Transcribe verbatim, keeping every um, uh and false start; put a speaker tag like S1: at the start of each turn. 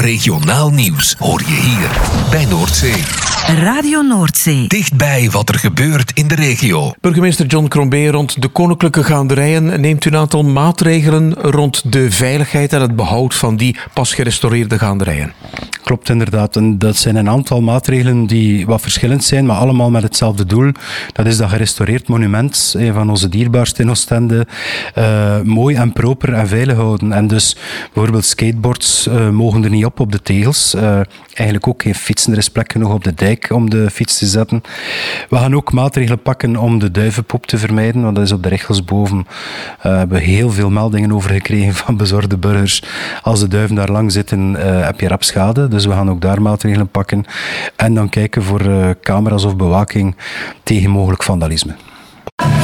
S1: Regionaal nieuws hoor je hier bij Noordzee.
S2: Radio Noordzee.
S1: Dichtbij wat er gebeurt in de regio.
S3: Burgemeester John Crombie, rond de Koninklijke Gaanderijen neemt u een aantal maatregelen rond de veiligheid en het behoud van die pas gerestaureerde gaanderijen.
S4: Klopt inderdaad. En dat zijn een aantal maatregelen die wat verschillend zijn, maar allemaal met hetzelfde doel. Dat is dat gerestaureerd monument, een van onze dierbaarste in Oostende, uh, mooi en proper en veilig houden. En dus bijvoorbeeld skateboards uh, mogen er niet op op de tegels. Uh, eigenlijk ook geen fietsen. Er is plek genoeg op de dijk om de fiets te zetten. We gaan ook maatregelen pakken om de duivenpoep te vermijden, want dat is op de Richels boven. Uh, we hebben heel veel meldingen over gekregen van bezorgde burgers. Als de duiven daar lang zitten, uh, heb je rap schade. Dus we gaan ook daar maatregelen pakken. En dan kijken voor uh, camera's of bewaking tegen mogelijk vandalisme.